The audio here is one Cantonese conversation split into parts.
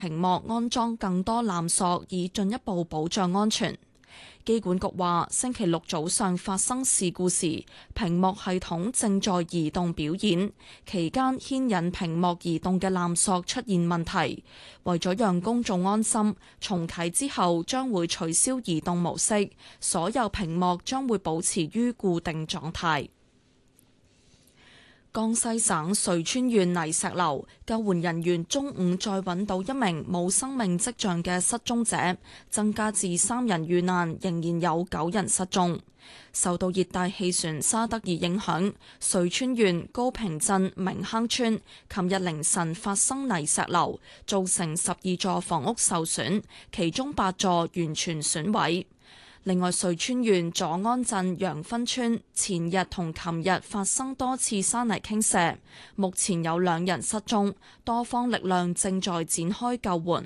屏幕安裝更多纜索，以進一步保障安全。機管局話，星期六早上發生事故時，屏幕系統正在移動表演，期間牽引屏幕移動嘅纜索出現問題。為咗讓公眾安心，重啟之後將會取消移動模式，所有屏幕將會保持於固定狀態。江西省遂川縣泥石流救援人員中午再揾到一名冇生命跡象嘅失蹤者，增加至3人遇難，仍然有9人失蹤。受到熱帶氣旋沙德爾影響，遂川縣高平鎮明坑村琴日凌晨發生泥石流，造成12座房屋受損，其中8座完全損毀。另外，遂川縣左安鎮楊芬村前日同琴日發生多次山泥傾瀉，目前有2人失蹤，多方力量正在展開救援。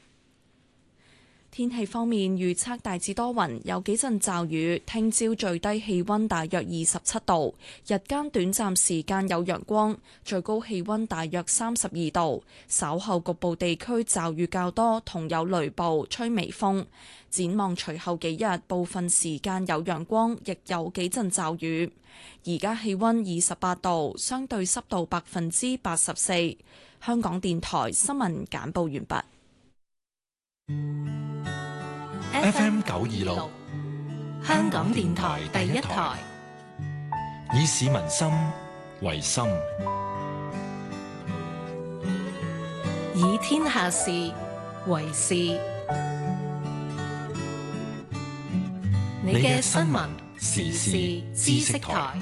天氣方面，預測大致多雲，有幾陣驟雨。聽朝最低氣溫大約27度，日間短暫時間有陽光，最高氣溫大約32度。稍後局部地區驟雨較多，同有雷暴，吹微風。展望隨後幾日，部分時間有陽光，亦有幾陣驟雨。而家氣溫28度，相對濕度84%。香港電台新聞簡報完畢。 FM 926，香港電台第一台，以市民心為心， 以天下事為事。你嘅新聞時事知識台。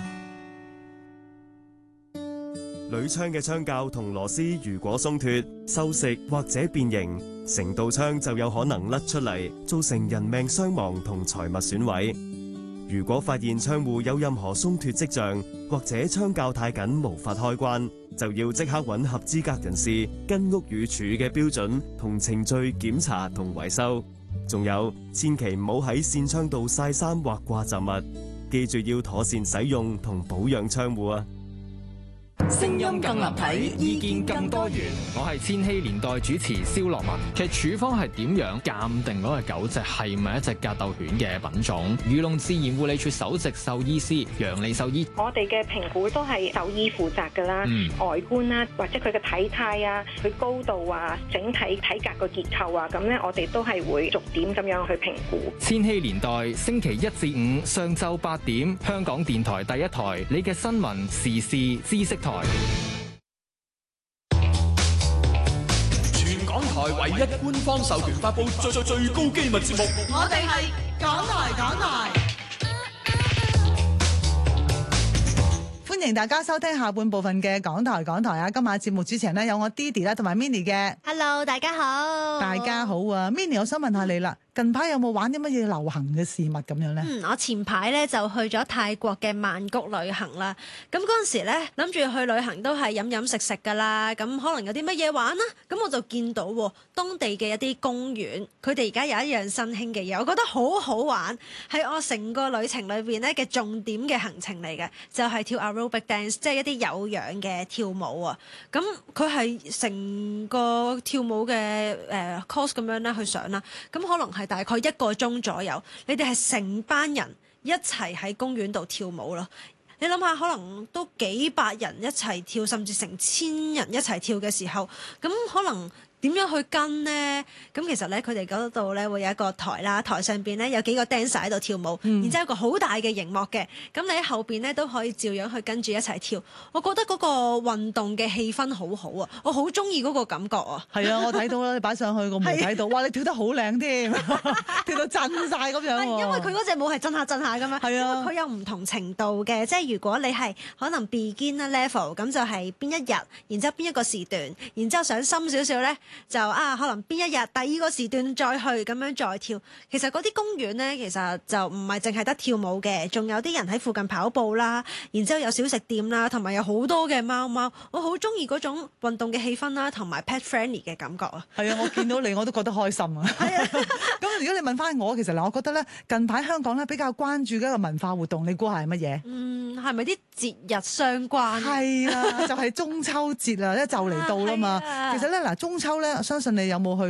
鋁窗嘅窗鉸同螺絲如果鬆脫、鏽蝕或者變形，成道窗就有可能甩出嚟，造成人命傷亡同財物損毀。如果發現窗戶有任何鬆脫跡象，或者窗鉸太緊無法開關，就要即刻揾合資格人士跟屋宇署嘅標準同程序檢查同維修。仲有，千祈唔好喺扇窗度曬衫或掛雜物，記住要妥善使用同保養窗戶啊！ 聲音更立體，意見更多元。 我係千禧年代主持蕭樂文。其實處方係點樣鑑定嗰隻狗隻係咪一隻格鬥犬嘅品種？漁農自然護理署首席獸醫師楊利獸醫， 我哋嘅評估都係獸醫負責㗎啦，外觀啦，或者佢嘅體態啊，佢高度啊，整體體格個結構啊，咁咧我哋都係會逐點咁樣去評估。 千禧年代星期1至5上晝8點，香港電台第一台，你嘅新聞時事知識台。 全港台唯一官方授權發布最高機密節目， 我哋係港台。歡迎大家收聽下半部分嘅港台啊！今晚節目主持人呢，有我 Didi 啦，同埋 Minnie 嘅。 Hello， 大家好。 大家好啊 ，Minnie， 我想問下你啦。近排有冇玩啲乜嘢流行嘅事物咁樣呢？ 我前排咧就去咗泰國嘅曼谷旅行啦。咁嗰陣時咧諗住去旅行都係飲飲食食㗎啦。咁可能有啲乜嘢玩啦？咁我就見到當地嘅一啲公園，佢哋而家有一樣新興嘅嘢，我覺得好好玩，係我成個旅程裏邊咧嘅重點嘅行程嚟嘅，就係跳 aerobic dance， 即係一啲有氧嘅跳舞啊。咁佢係成個跳舞嘅course 咁樣咧去上啦。咁可能係大概1個鐘左右，你哋係成班人一齊喺公園度跳舞咯。你諗下，可能都幾百人一齊跳，甚至成1000人一齊跳嘅時候，咁可能點樣去跟呢？咁其實咧，佢哋嗰度咧會有一個台啦，台上邊咧有幾個 dancer 喺度跳舞，然之後有一個好大嘅熒幕嘅，咁你喺後邊咧都可以照樣去跟住一齊跳。我覺得嗰個運動嘅氣氛好好啊，我好中意嗰個感覺啊。 係啊，我睇到啦，你擺上去個媒體度，哇！你跳得好靚添，跳到震晒咁樣。 因為佢嗰隻舞係震下震下咁樣，因為佢有唔同程度嘅，即係如果你係可能 beginner level， 咁就係邊一日，然之後邊一個時段，然之後想深少少咧。就可能邊一日第2個時段再去咁樣再跳。其實嗰啲公園呢，其實就唔係淨係得跳舞嘅，仲有啲人喺附近跑步啦，然之後有小食店啦，同埋有好多嘅貓貓。我好中意嗰種運動嘅氣氛啦，同埋 pet friendly 嘅感覺啊。 係啊，我見到你我都覺得開心啊。係啊，咁如果你問翻我，其實嗱，我覺得咧近排香港咧比較關注嘅一個文化活動，你估係乜嘢？ 係咪啲節日相關？ 係啊，就係中秋節啊，一就嚟到啦嘛。其實咧嗱，中秋咧，相信你有冇去